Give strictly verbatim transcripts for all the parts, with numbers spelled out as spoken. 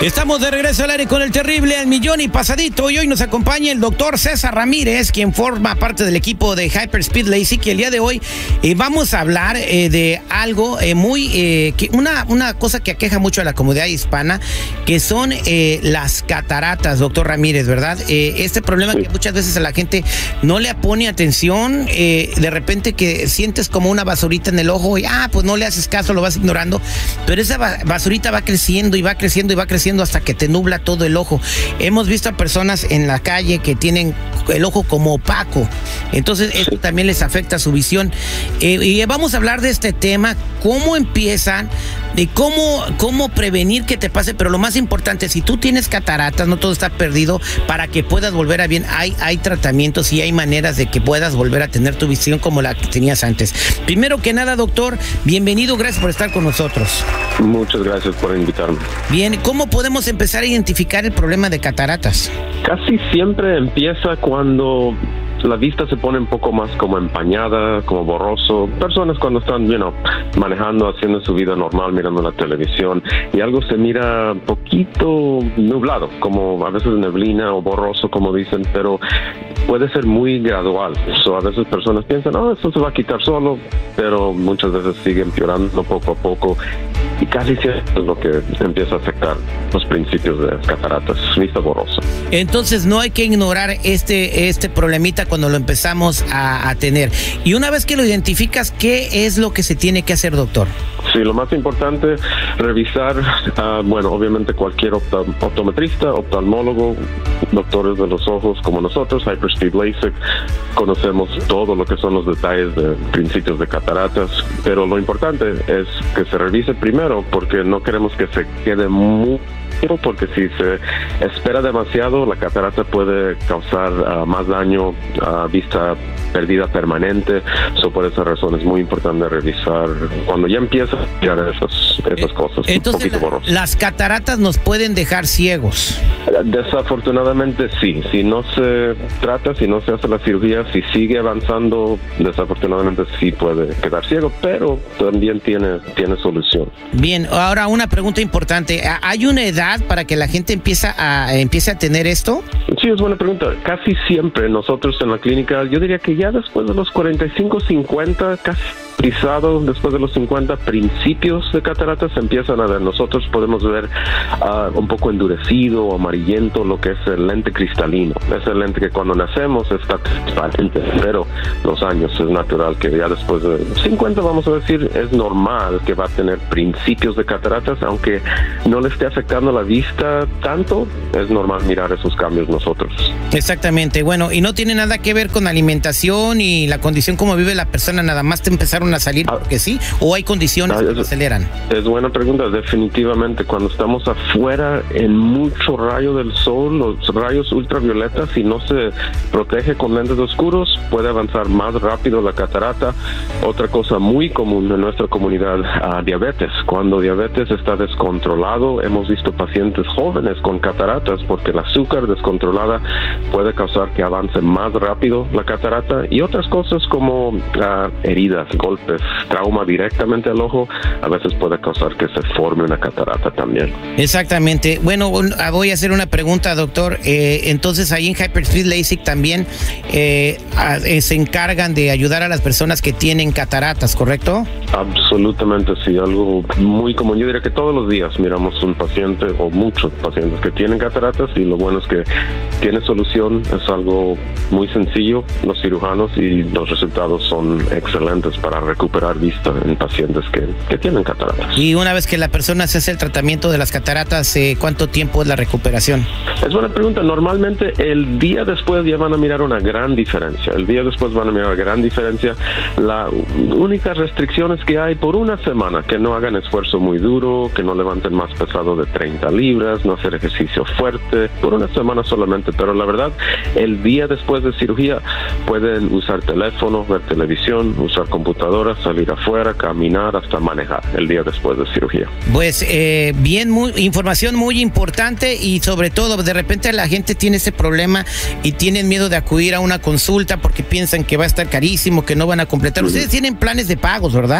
Estamos de regreso al aire con el terrible al millón y pasadito, y hoy nos acompaña el doctor César Ramírez, quien forma parte del equipo de Hyperspeed LASIK, y el día de hoy eh, vamos a hablar eh, de algo eh, muy, eh, que una, una cosa que aqueja mucho a la comunidad hispana, que son eh, las cataratas, doctor Ramírez, ¿verdad? Eh, este problema que muchas veces a la gente no le pone atención, eh, de repente que sientes como una basurita en el ojo y ah, pues no le haces caso, lo vas ignorando, pero esa basurita va creciendo y va creciendo y va creciendo hasta que te nubla todo el ojo. Hemos visto a personas en la calle que tienen el ojo como opaco, entonces esto también les afecta su visión. Eh, y vamos a hablar de este tema, cómo empiezan, de cómo, cómo prevenir que te pase, pero lo más importante, si tú tienes cataratas, no todo está perdido, para que puedas volver a bien, hay, hay tratamientos y hay maneras de que puedas volver a tener tu visión como la que tenías antes. Primero que nada, doctor, bienvenido, gracias por estar con nosotros. Muchas gracias por invitarme. Bien, ¿cómo podemos empezar a identificar el problema de cataratas? Casi siempre empieza cuando la vista se pone un poco más como empañada, como borroso. Personas cuando están, you know, manejando, haciendo su vida normal, mirando la televisión, y algo se mira un poquito nublado, como a veces neblina o borroso, como dicen, pero puede ser muy gradual. So, a veces personas piensan, oh, esto se va a quitar solo, pero muchas veces sigue empeorando poco a poco. Y casi siempre es lo que empieza a afectar los principios de cataratas, vista borrosa. Entonces no hay que ignorar este, este problemita cuando lo empezamos a, a tener. Y una vez que lo identificas, ¿qué es lo que se tiene que hacer, doctor? Sí, lo más importante, revisar, uh, bueno, obviamente cualquier opta, optometrista, oftalmólogo, doctores de los ojos como nosotros, Hyperspeed LASIK, conocemos todo lo que son los detalles de principios de cataratas, pero lo importante es que se revise primero, porque no queremos que se quede muy, porque si se espera demasiado, la catarata puede causar uh, más daño a uh, vista perdida permanente. So, por esa razón es muy importante revisar cuando ya empieza a mirar esas, esas cosas. Entonces, un poquito la, las cataratas nos pueden dejar ciegos. Desafortunadamente sí, si no se trata, si no se hace la cirugía, si sigue avanzando, desafortunadamente sí puede quedar ciego, pero también tiene, tiene solución. Bien, ahora una pregunta importante, ¿hay una edad para que la gente empiece a, empiece a tener esto? Sí, es buena pregunta. Casi siempre nosotros en la clínica, yo diría que ya después de los cuarenta y cinco, cincuenta, casi pisado, después de los cincuenta, principios de cataratas se empiezan a ver. Nosotros podemos ver uh, un poco endurecido o amarillento lo que es el lente cristalino. Es el lente que cuando nacemos está transparente, pero los años es natural que ya después de cincuenta, vamos a decir, es normal que va a tener principios de cataratas, aunque no le esté afectando la vista tanto, es normal mirar esos cambios nosotros. Exactamente, bueno, y no tiene nada que ver con alimentación y la condición como vive la persona, nada más te empezaron a salir porque sí, o hay condiciones ah, que lo aceleran. Es buena pregunta, definitivamente cuando estamos afuera en mucho rayo del sol, los rayos ultravioletas, si no se protege con lentes oscuros, puede avanzar más rápido la catarata. Otra cosa muy común en nuestra comunidad, uh, diabetes. Cuando diabetes está descontrolado, hemos visto pacientes jóvenes con cataratas porque el azúcar descontrolada puede causar que avance más rápido la catarata, y otras cosas como uh, heridas, golpes, trauma directamente al ojo, a veces puede causar que se forme una catarata también. Exactamente. Bueno, voy a hacer una pregunta, doctor. Eh, entonces, ahí en Hyperspeed LASIK también eh, a, eh, se encargan de ayudar a las personas que tienen cataratas, ¿correcto? Absolutamente, sí. Algo muy común. Yo diría que todos los días miramos un paciente o muchos pacientes que tienen cataratas, y lo bueno es que tiene solución. Es algo muy sencillo, los cirujanos, y los resultados son excelentes para recuperar vista en pacientes que, que tienen cataratas. Y una vez que la persona se hace el tratamiento de las cataratas, eh, ¿cuánto tiempo es la recuperación? Es buena pregunta. Normalmente el día después ya van a mirar una gran diferencia. El día después van a mirar una gran diferencia. La única restricción es que hay por una semana que no hagan esfuerzo muy duro, que no levanten más pesado de treinta libras, no hacer ejercicio fuerte, por una semana solamente. Pero la verdad, el día después de cirugía pueden usar teléfono, ver televisión, usar computadora, salir afuera, caminar, hasta manejar el día después de cirugía. Pues eh, bien, muy, información muy importante, y sobre todo de repente la gente tiene ese problema y tienen miedo de acudir a una consulta porque piensan que va a estar carísimo, que no van a completar. Ustedes tienen planes de pagos, ¿verdad?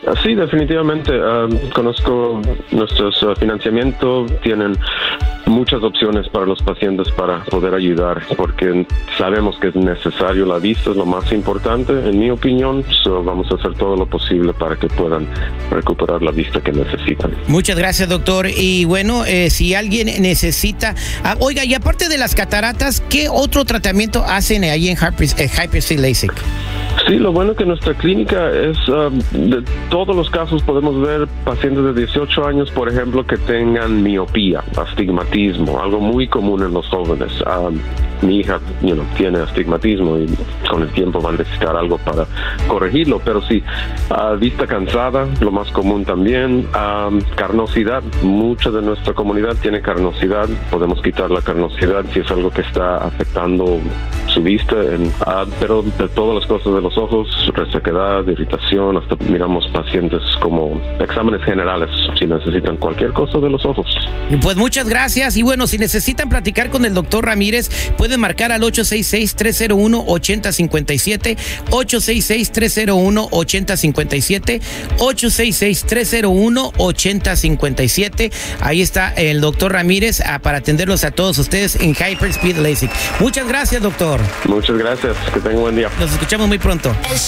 Sí, definitivamente. Uh, conozco nuestros uh, financiamientos, tienen muchas opciones para los pacientes para poder ayudar, porque sabemos que es necesario la vista, es lo más importante, en mi opinión. So, vamos a hacer todo lo posible para que puedan recuperar la vista que necesitan. Muchas gracias, doctor. Y bueno, eh, si alguien necesita... Ah, oiga, y aparte de las cataratas, ¿qué otro tratamiento hacen ahí en Hyperspeed LASIK? Sí, lo bueno que nuestra clínica es, uh, de todos los casos podemos ver pacientes de dieciocho años, por ejemplo, que tengan miopía, astigmatismo, algo muy común en los jóvenes. Um, mi hija you know, tiene astigmatismo y con el tiempo va a necesitar algo para corregirlo, pero sí, uh, vista cansada, lo más común también, um, carnosidad, mucha de nuestra comunidad tiene carnosidad, podemos quitar la carnosidad si es algo que está afectando su vista, en, uh, pero de todas las cosas de los ojos, resequedad, irritación, hasta miramos pacientes como exámenes generales si necesitan cualquier cosa de los ojos. Pues muchas gracias, y bueno, si necesitan platicar con el doctor Ramírez, pueden marcar al ocho seis seis, tres cero uno, ocho cero cinco siete, ocho seis seis, tres cero uno, ocho cero cinco siete, ocho seis seis, tres cero uno, ocho cero cinco siete. Ahí está el doctor Ramírez ah, para atenderlos a todos ustedes en Hyperspeed LASIK. Muchas gracias, doctor. Muchas gracias, que tengan buen día. Nos escuchamos muy pronto.